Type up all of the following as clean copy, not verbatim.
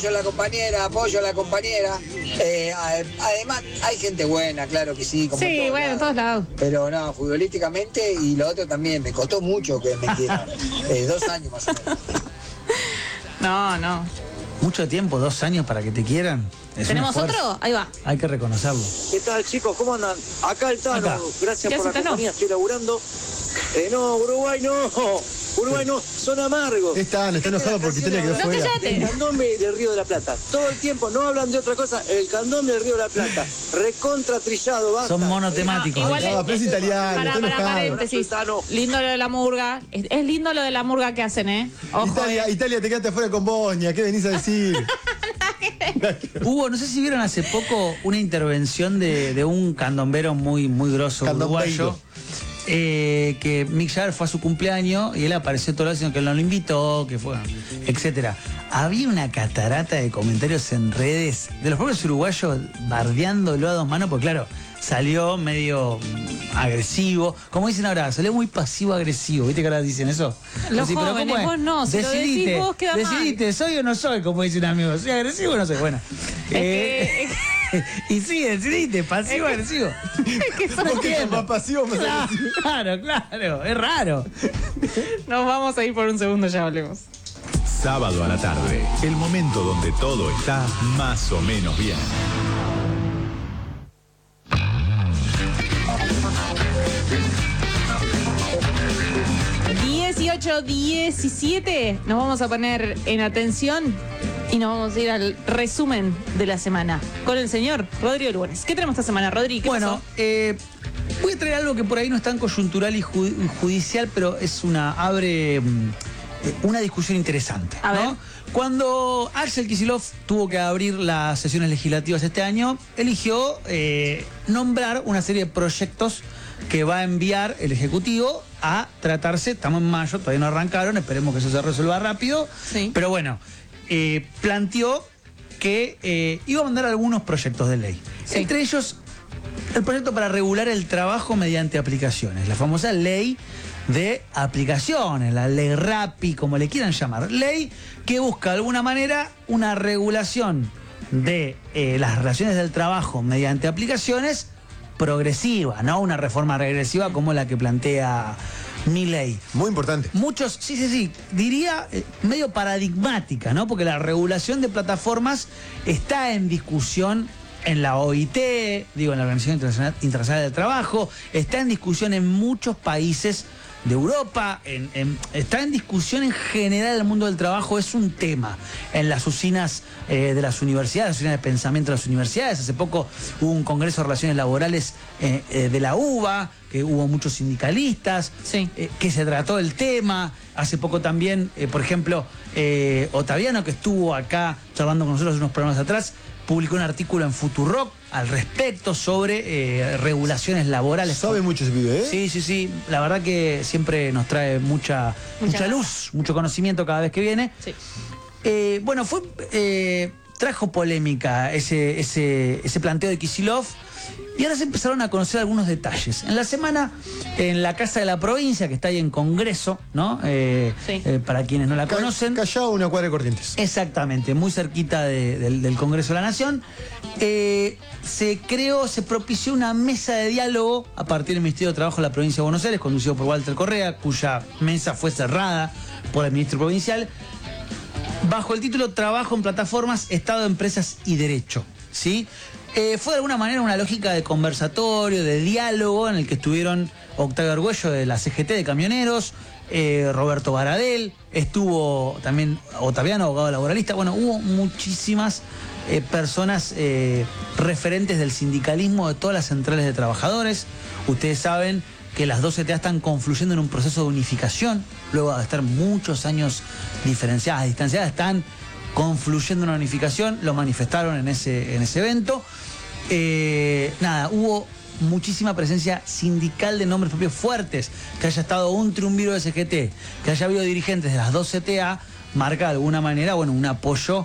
apoyo a la compañera, apoyo a la compañera. Además, hay gente buena, claro que sí. Como Sí, bueno, en todos lados. Pero no, futbolísticamente y lo otro también, me costó mucho que me quieran. 2 años más o menos. No. Mucho tiempo, 2 años para que te quieran. ¿Tenemos otro? Ahí va. Hay que reconocerlo. ¿Qué tal, chicos? ¿Cómo andan? Acá el Tano. Acá. Gracias por la compañía. Estoy laburando. No, Uruguay no. Uruguay no. Son amargos. Está enojado porque Italia quedó fuera. El candombe del Río de la Plata. Todo el tiempo no hablan de otra cosa. El candombe del Río de la Plata. Recontra trillado, basta. Son monotemáticos. Igual pero es italiano. Para paréntesis. Lindo lo de la murga. Es lindo lo de la murga que hacen, ¿eh? Ojo, Italia, te quedaste fuera con Bosnia. ¿Qué venís a decir? Hubo, no sé si vieron hace poco una intervención de un candombero muy grosso uruguayo, que Mick Jagger fue a su cumpleaños y él apareció todo el diciendo que él no lo invitó, que fue, etcétera. Había una catarata de comentarios en redes de los propios uruguayos bardeándolo a 2 manos, porque claro, salió medio agresivo, como dicen ahora, salió muy pasivo-agresivo. ¿Viste que ahora dicen eso? Los así, jóvenes, pero ¿cómo es? vos no, si lo decís vos queda mal. Decidite, ¿soy o no soy? Como dice un amigo, ¿soy agresivo o no soy? Bueno. Y sí, decidite, pasivo-agresivo. Es que son más pasivo, más agresivo. Claro, es raro. Nos vamos a ir por un segundo, ya volvemos. Sábado a la tarde, el momento donde todo está más o menos bien. 18:17, nos vamos a poner en atención y nos vamos a ir al resumen de la semana con el señor Rodrigo Lugones. ¿Qué tenemos esta semana, Rodrigo? Bueno, voy a traer algo que por ahí no es tan coyuntural y judicial, pero abre una discusión interesante, a ¿no? ver. Cuando Axel Kicillof tuvo que abrir las sesiones legislativas este año, eligió nombrar una serie de proyectos que va a enviar el Ejecutivo a tratarse. Estamos en mayo, todavía no arrancaron, esperemos que eso se resuelva rápido. Sí. Pero bueno, planteó que iba a mandar algunos proyectos de ley. Sí. Entre ellos, el proyecto para regular el trabajo mediante aplicaciones, la famosa ley de aplicaciones, la ley RAPI, como le quieran llamar. Ley que busca de alguna manera una regulación de las relaciones del trabajo mediante aplicaciones progresiva, no una reforma regresiva como la que plantea Milei. Muy importante. Muchos, sí, diría medio paradigmática, ¿no? Porque la regulación de plataformas está en discusión en la OIT, en la Organización Internacional del Trabajo, está en discusión en muchos países de Europa, está en discusión en general el mundo del trabajo, es un tema en las usinas de las universidades, las usinas de pensamiento de las universidades. Hace poco hubo un congreso de relaciones laborales de la UBA, que hubo muchos sindicalistas, sí, que se trató el tema. Hace poco también, por ejemplo, Otaviano, que estuvo acá charlando con nosotros unos programas atrás, publicó un artículo en Futurock al respecto sobre regulaciones laborales. Sabe mucho ese pibe, ¿eh? Sí. La verdad que siempre nos trae mucha luz, mucho conocimiento cada vez que viene. Sí. Bueno, trajo polémica ese planteo de Kicillof. Y ahora se empezaron a conocer algunos detalles. En la semana, en la Casa de la Provincia, que está ahí en Congreso, ¿no? Sí. Para quienes no la conocen. Callao, una cuadra de Corrientes. Exactamente, muy cerquita del Congreso de la Nación. Se propició una mesa de diálogo a partir del Ministerio de Trabajo de la Provincia de Buenos Aires, conducido por Walter Correa, cuya mesa fue cerrada por el ministro provincial, bajo el título Trabajo en Plataformas, Estado, Empresas y Derecho, ¿sí? Fue de alguna manera una lógica de conversatorio, de diálogo, en el que estuvieron Octavio Argüello de la CGT de Camioneros, Roberto Baradel, estuvo también Otaviano, abogado laboralista. Bueno, hubo muchísimas personas referentes del sindicalismo de todas las centrales de trabajadores. Ustedes saben que las dos CTA están confluyendo en un proceso de unificación, luego de estar muchos años diferenciadas, distanciadas, están confluyendo en una unificación, lo manifestaron en ese evento. Hubo muchísima presencia sindical de nombres propios fuertes, que haya estado un triunviro de CGT, que haya habido dirigentes de las dos CTA, marca de alguna manera, un apoyo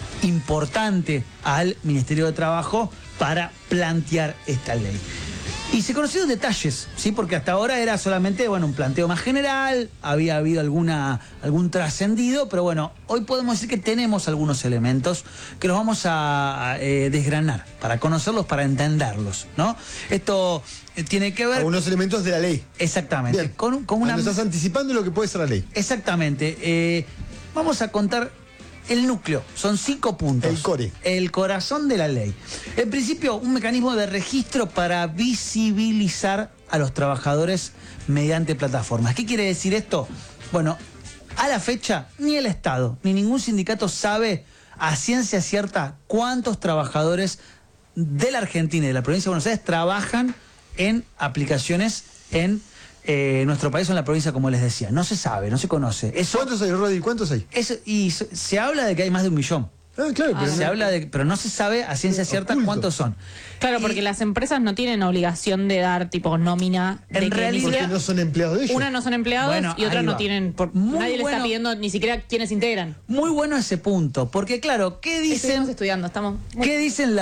importante al Ministerio de Trabajo para plantear esta ley. Y se conocieron detalles, ¿sí? Porque hasta ahora era solamente, bueno, un planteo más general, había habido algún trascendido, pero bueno, hoy podemos decir que tenemos algunos elementos que los vamos a desgranar, para conocerlos, para entenderlos, ¿no? Esto tiene que ver... Algunos elementos de la ley. Exactamente. Bien. Con una... Nos estás anticipando lo que puede ser la ley. Exactamente. Vamos a contar el núcleo. Son 5 puntos. El core. El corazón de la ley. En principio, un mecanismo de registro para visibilizar a los trabajadores mediante plataformas. ¿Qué quiere decir esto? Bueno, a la fecha, ni el Estado, ni ningún sindicato sabe a ciencia cierta cuántos trabajadores de la Argentina y de la provincia de Buenos Aires trabajan en aplicaciones en nuestro país o en la provincia, como les decía. No se sabe, no se conoce. ¿Cuántos hay, Rodi? ¿Cuántos hay? Y se habla de que hay más de 1 millón. Ah, claro, pero pero no se sabe a ciencia cierta oculto. cuántos son. Claro, porque las empresas no tienen obligación de dar tipo nómina. En realidad, porque no son empleados de ellos. Una no son empleados Bueno, y otra ahí no va. tienen. Nadie le está pidiendo ni siquiera quiénes integran. Muy bueno ese punto, porque claro, ¿qué Estuvimos dicen? estudiando, estamos. ¿Qué dicen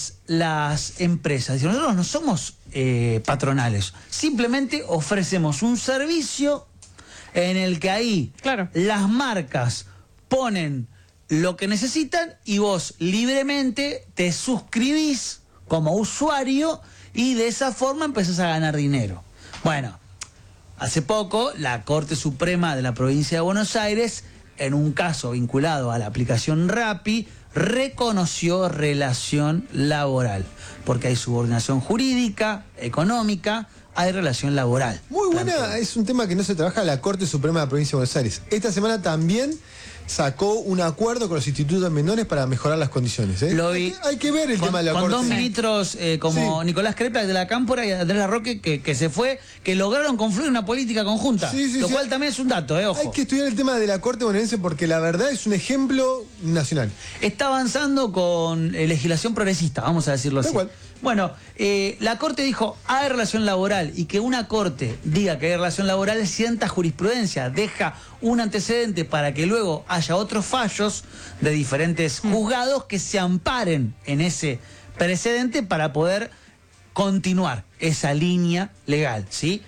las empresas? Dicen, nosotros no somos patronales, simplemente ofrecemos un servicio en el que ahí Claro. las marcas ponen lo que necesitan y vos libremente te suscribís como usuario y de esa forma empezás a ganar dinero. Bueno, hace poco la Corte Suprema de la provincia de Buenos Aires, en un caso vinculado a la aplicación Rappi, reconoció relación laboral, porque hay subordinación jurídica, económica, hay relación laboral. Muy buena, es un tema que no se trabaja la Corte Suprema de la Provincia de Buenos Aires. Esta semana también sacó un acuerdo con los institutos menores para mejorar las condiciones. Lo vi. Hay que ver el tema de la con Corte. dos ministros como Sí. Nicolás Crepla de la Cámpora y Andrés Larroque que se fue, que lograron confluir una política conjunta. Sí, sí, lo sí. cual también es un dato, ojo. Hay que estudiar el tema de la Corte bonaerense porque la verdad es un ejemplo nacional. Está avanzando con legislación progresista, vamos a decirlo así. Tal cual. Bueno, la Corte dijo, hay relación laboral, y que una Corte diga que hay relación laboral sienta jurisprudencia, deja un antecedente para que luego haya otros fallos de diferentes juzgados que se amparen en ese precedente para poder continuar esa línea legal, ¿sí?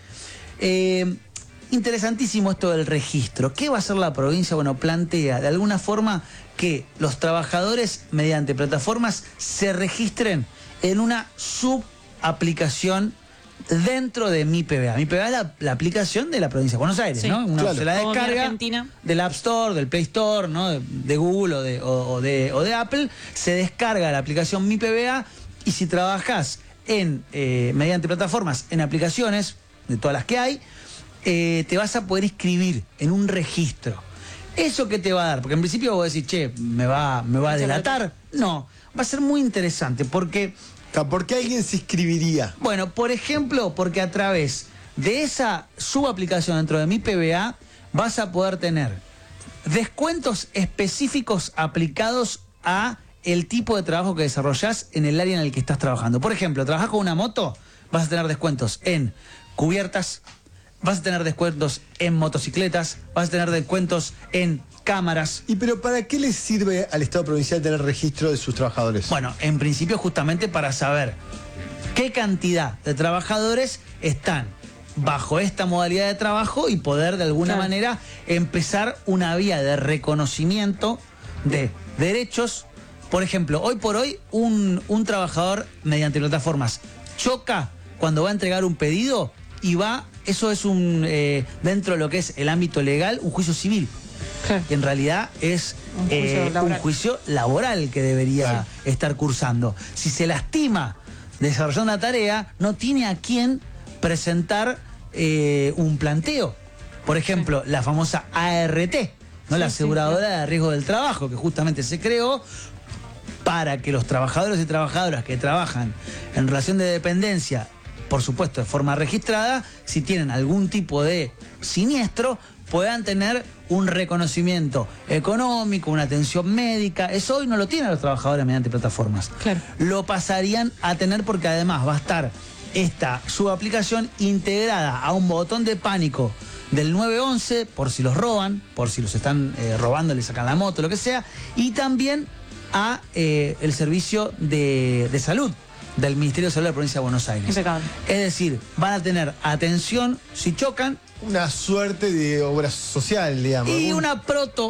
Interesantísimo esto del registro. ¿Qué va a hacer la provincia? Bueno, plantea de alguna forma que los trabajadores mediante plataformas se registren en una subaplicación dentro de Mi PBA. Mi PBA es la aplicación de la provincia de Buenos Aires, Sí, ¿no? Uno claro. se la Como mi descarga Argentina. del App Store, del Play Store, ¿no? De Google o de Apple, se descarga la aplicación Mi PBA y si trabajas mediante plataformas, en aplicaciones, de todas las que hay, te vas a poder inscribir en un registro. ¿Eso qué te va a dar? Porque en principio vos decís, che, ¿me va a delatar? No, va a ser muy interesante porque... ¿Por qué alguien se inscribiría? Bueno, por ejemplo, porque a través de esa subaplicación dentro de Mi PBA vas a poder tener descuentos específicos aplicados a el tipo de trabajo que desarrollás en el área en el que estás trabajando. Por ejemplo, trabajás con una moto, vas a tener descuentos en cubiertas, vas a tener descuentos en motocicletas, vas a tener descuentos en cámaras. ¿Y pero para qué les sirve al Estado provincial tener registro de sus trabajadores? Bueno, en principio justamente para saber qué cantidad de trabajadores están bajo esta modalidad de trabajo y poder de alguna Claro. manera empezar una vía de reconocimiento de derechos. Por ejemplo, hoy por hoy un trabajador mediante plataformas choca cuando va a entregar un pedido y eso es dentro de lo que es el ámbito legal, un juicio civil. Claro. Que en realidad es Un un juicio laboral que debería estar cursando. Si se lastima desarrollando una tarea, no tiene a quién presentar un planteo. Por ejemplo, la famosa ART, ¿no? La aseguradora de riesgo del trabajo, que justamente se creó para que los trabajadores y trabajadoras que trabajan en relación de dependencia, por supuesto de forma registrada, si tienen algún tipo de siniestro, puedan tener un reconocimiento económico, una atención médica. Eso hoy no lo tienen los trabajadores mediante plataformas. Claro. Lo pasarían a tener porque además va a estar esta subaplicación integrada a un botón de pánico del 911, por si los roban, por si los están robando, le sacan la moto, lo que sea, y también a el servicio de salud, del Ministerio de Salud de la Provincia de Buenos Aires. Impecable. Es decir, van a tener atención si chocan Una suerte de obra social, digamos. y una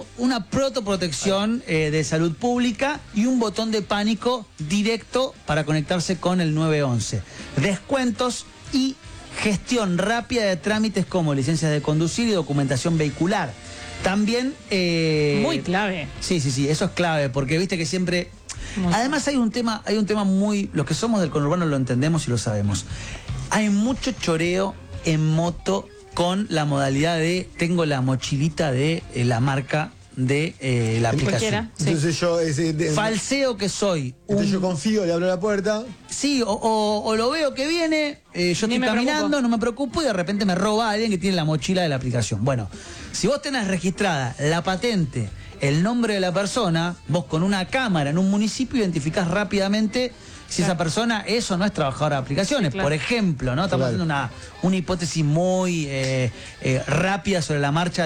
protoprotección de salud pública y un botón de pánico directo para conectarse con el 911. Descuentos y gestión rápida de trámites como licencias de conducir y documentación vehicular. También... Muy clave. Sí, eso es clave, porque viste que siempre... Además hay un tema muy... Los que somos del conurbano lo entendemos y lo sabemos. Hay mucho choreo en moto con la modalidad de tengo la mochilita de la marca de la aplicación. Cualquiera. Sí. Entonces yo... Falseo que soy. Entonces yo confío, le abro la puerta. Sí, o lo veo que viene, yo Ni estoy me caminando, preocupo. no me preocupo y de repente me roba alguien que tiene la mochila de la aplicación. Bueno, si vos tenés registrada la patente, el nombre de la persona, vos con una cámara en un municipio identificás rápidamente si esa persona es o no es trabajadora de aplicaciones. Sí, claro. Por ejemplo, ¿no? Estamos Claro. haciendo una hipótesis muy rápida sobre la marcha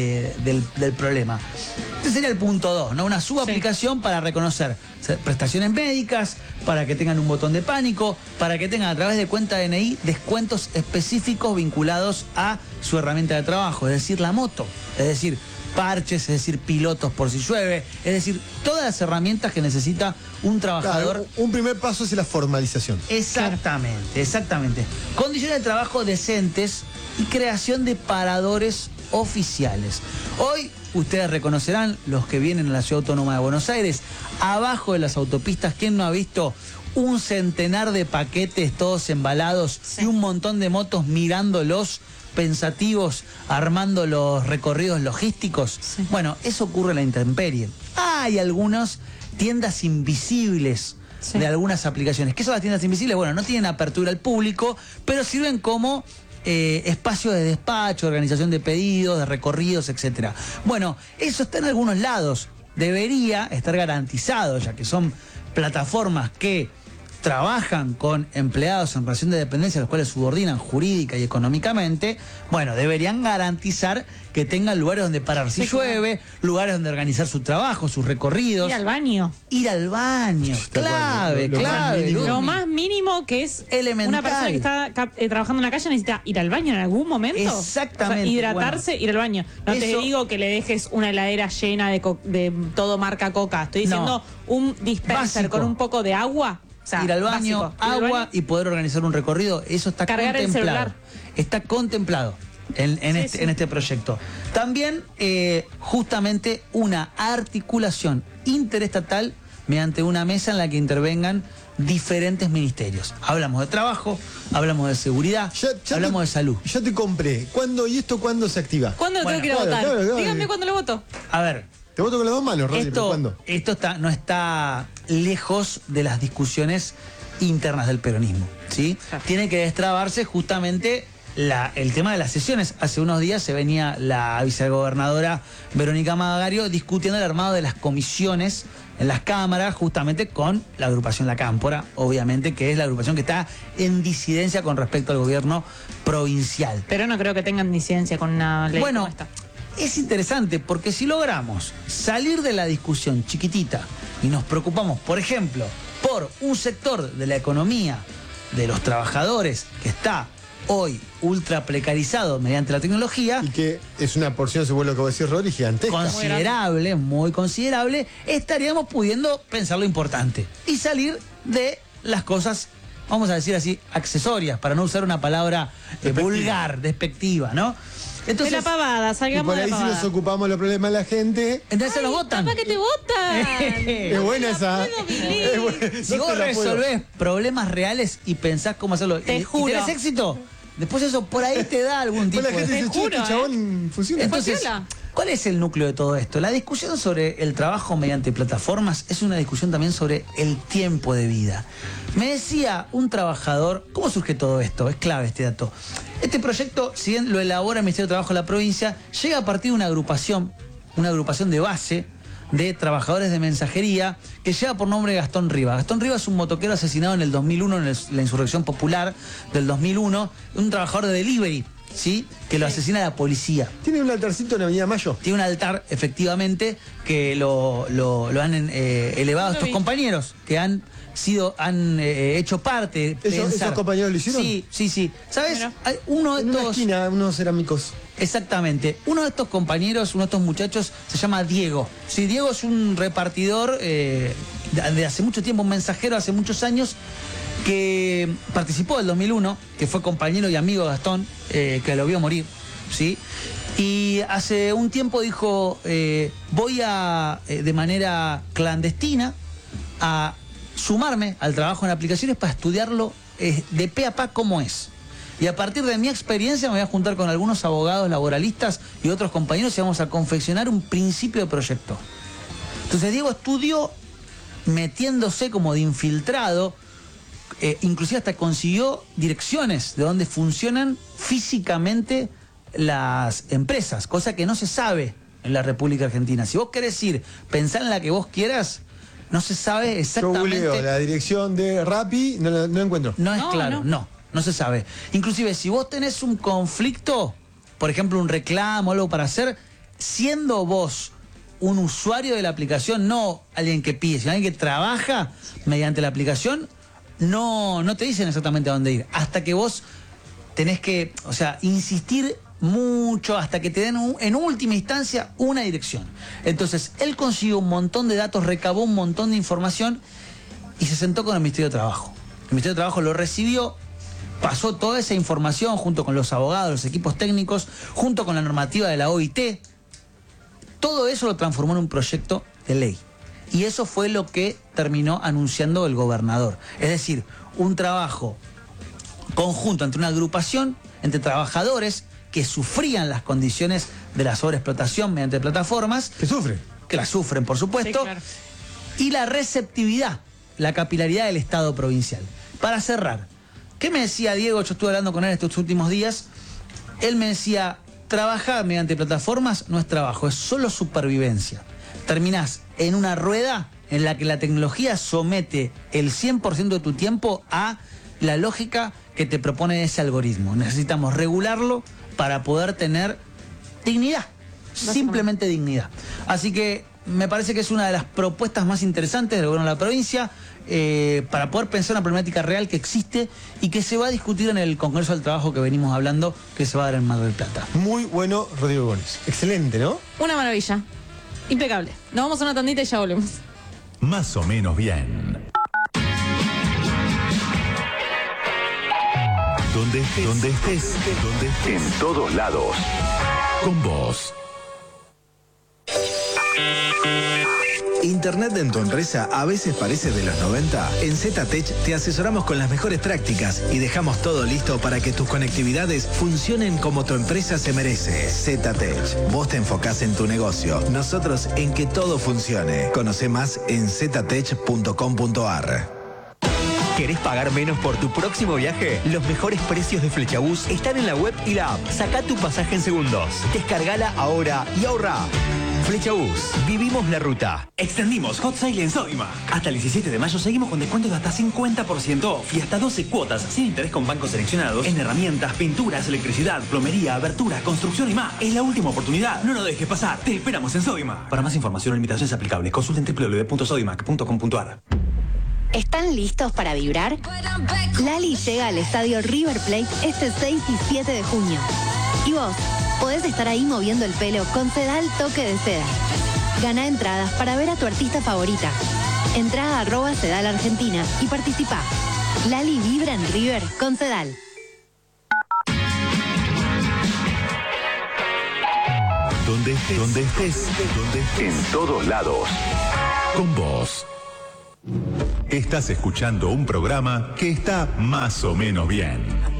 del problema. Este sería el punto 2, ¿no? Una subaplicación para reconocer prestaciones médicas, para que tengan un botón de pánico, para que tengan a través de cuenta DNI descuentos específicos vinculados a su herramienta de trabajo, es decir, la moto, es decir, parches, es decir, pilotos por si llueve, es decir, todas las herramientas que necesita un trabajador. Claro, un primer paso es la formalización. Exactamente. Condiciones de trabajo decentes y creación de paradores oficiales. Hoy, ustedes reconocerán, los que vienen a la Ciudad Autónoma de Buenos Aires, abajo de las autopistas, ¿quién no ha visto un centenar de paquetes todos embalados y un montón de motos mirándolos, pensativos, armando los recorridos logísticos? Sí. Bueno, eso ocurre en la intemperie. Hay algunas tiendas invisibles de algunas aplicaciones. ¿Qué son las tiendas invisibles? Bueno, no tienen apertura al público, pero sirven como espacio de despacho, organización de pedidos, de recorridos, etcétera. Bueno, eso está en algunos lados. Debería estar garantizado, ya que son plataformas que trabajan con empleados en relación de dependencia, a los cuales subordinan jurídica y económicamente. Bueno, deberían garantizar que tengan lugares donde parar si llueve, lugares donde organizar su trabajo, sus recorridos. Ir al baño. Ir al baño, clave, Lo más clave. mínimo. Lo más mínimo que es Elemental. una persona que está trabajando en la calle necesita ir al baño en algún momento. Exactamente, O sea, hidratarse, ir al baño. No te eso- digo que le dejes una heladera llena de todo marca Coca. Estoy diciendo un dispenser Básico. con un poco de agua. O sea, Ir al baño, básico. Ir al agua baño. y poder organizar un recorrido, eso está Cargar el contemplado. celular. Está contemplado en Sí. en este proyecto. También, justamente, una articulación interestatal mediante una mesa en la que intervengan diferentes ministerios. Hablamos de trabajo, hablamos de seguridad, hablamos de salud. Ya te compré. ¿Cuándo y esto cuándo se activa? ¿Cuándo Bueno, tengo que ir a claro, votar? claro. Díganme cuándo lo voto. A ver, Te voto con las dos manos, Rodri, pero ¿cuándo? esto no está lejos de las discusiones internas del peronismo, ¿sí? Claro. Tiene que destrabarse justamente el tema de las sesiones. Hace unos días se venía la vicegobernadora Verónica Magario discutiendo el armado de las comisiones en las cámaras, justamente con la agrupación La Cámpora, obviamente, que es la agrupación que está en disidencia con respecto al gobierno provincial. Pero no creo que tengan disidencia con una ley Bueno, como esta. es interesante porque si logramos salir de la discusión chiquitita y nos preocupamos, por ejemplo, por un sector de la economía de los trabajadores que está hoy ultra precarizado mediante la tecnología, Y que es una porción, según lo que vos decís, Rodri, gigantesca. considerable, muy considerable, estaríamos pudiendo pensar lo importante y salir de las cosas, vamos a decir así, accesorias, para no usar una palabra vulgar, despectiva, ¿no? De la pavada, Y salgamos por de ahí la si pavada. nos ocupamos los problemas de la gente. Entonces se los votan. Capaz que te votan. Es buena esa. puedo, Billy. Es buena. Si No vos te la puedo. resolvés problemas reales y pensás cómo hacerlo Te y juro. tenés éxito, después eso por ahí te da algún tipo Después la gente de... dice, che, juro, este chabón funciona. Entonces, Funciona. ¿cuál es el núcleo de todo esto? La discusión sobre el trabajo mediante plataformas es una discusión también sobre el tiempo de vida. Me decía un trabajador, ¿cómo surge todo esto? Es clave este dato. Este proyecto, si bien lo elabora el Ministerio de Trabajo de la provincia, llega a partir de una agrupación de base de trabajadores de mensajería que lleva por nombre Gastón Rivas. Gastón Rivas es un motoquero asesinado en el 2001, en la insurrección popular del 2001, un trabajador de delivery, ¿sí? Que lo asesina la policía. Tiene un altarcito en Avenida Mayo. Tiene un altar, efectivamente, que lo han elevado Lo estos vi. compañeros que han han hecho parte. ¿Esos compañeros lo hicieron? Sí. ¿Sabes? Bueno. Hay uno de En una estos. esquina, unos cerámicos. Exactamente. Uno de estos compañeros, uno de estos muchachos, se llama Diego. Sí, Diego es un repartidor de hace mucho tiempo, un mensajero hace muchos años, que participó del 2001, que fue compañero y amigo de Gastón, que lo vio morir, ¿sí? Y hace un tiempo dijo, voy a, de manera clandestina, a sumarme al trabajo en aplicaciones para estudiarlo de pe a pa cómo es. Y a partir de mi experiencia me voy a juntar con algunos abogados laboralistas y otros compañeros y vamos a confeccionar un principio de proyecto. Entonces Diego estudió metiéndose como de infiltrado, inclusive hasta consiguió direcciones de donde funcionan físicamente las empresas, cosa que no se sabe en la República Argentina. Si vos querés ir, pensar en la que vos quieras, no se sabe exactamente. Yo googleo la dirección de Rappi, no encuentro. No es claro, no se sabe. Inclusive, si vos tenés un conflicto, por ejemplo, un reclamo o algo para hacer, siendo vos un usuario de la aplicación, no alguien que pide, sino alguien que trabaja mediante la aplicación, no te dicen exactamente a dónde ir. Hasta que vos tenés que, insistir mucho hasta que te den en última instancia una dirección. Entonces, él consiguió un montón de datos, recabó un montón de información y se sentó con el Ministerio de Trabajo. El Ministerio de Trabajo lo recibió, pasó toda esa información junto con los abogados, los equipos técnicos, junto con la normativa de la OIT. Todo eso lo transformó en un proyecto de ley. Y eso fue lo que terminó anunciando el gobernador. Es decir, un trabajo conjunto entre una agrupación, entre trabajadores que sufrían las condiciones de la sobreexplotación mediante plataformas. Que las sufren, por supuesto. Sí, claro. Y la receptividad, la capilaridad del Estado provincial. Para cerrar, ¿qué me decía Diego? Yo estuve hablando con él estos últimos días. Él me decía, trabajar mediante plataformas no es trabajo, es solo supervivencia. Terminás en una rueda en la que la tecnología somete el 100% de tu tiempo a la lógica que te propone ese algoritmo. Necesitamos regularlo para poder tener dignidad, simplemente dignidad. Así que me parece que es una de las propuestas más interesantes del gobierno de la provincia para poder pensar una problemática real que existe y que se va a discutir en el Congreso del Trabajo que venimos hablando, que se va a dar en Mar del Plata. Muy bueno, Rodrigo Gómez. Excelente, ¿no? Una maravilla. Impecable. Nos vamos a una tandita y ya volvemos. Más o menos bien. Donde estés, en todos lados. Con vos. ¿Internet en tu empresa a veces parece de los 90? En ZTech te asesoramos con las mejores prácticas y dejamos todo listo para que tus conectividades funcionen como tu empresa se merece. ZTech, vos te enfocás en tu negocio, nosotros en que todo funcione. Conoce más en ztech.com.ar. ¿Querés pagar menos por tu próximo viaje? Los mejores precios de Flechabús están en la web y la app. Sacá tu pasaje en segundos. Descargala ahora y ahorra. Flechabús. Vivimos la ruta. Extendimos Hot Sale en Sodimac. Hasta el 17 de mayo seguimos con descuentos de hasta 50% off y hasta 12 cuotas sin interés con bancos seleccionados en herramientas, pinturas, electricidad, plomería, abertura, construcción y más. Es la última oportunidad. No lo dejes pasar. Te esperamos en Sodimac. Para más información o limitaciones aplicables, consulten www.sodimac.com.ar. ¿Están listos para vibrar? Lali llega al estadio River Plate este 6 y 7 de junio. Y vos podés estar ahí moviendo el pelo con Sedal Toque de Seda. Gana entradas para ver a tu artista favorita. Entrá a @Sedal Argentina y participa. Lali vibra en River con Sedal. Donde estés, en todos lados. Con vos. Estás escuchando un programa que está más o menos bien.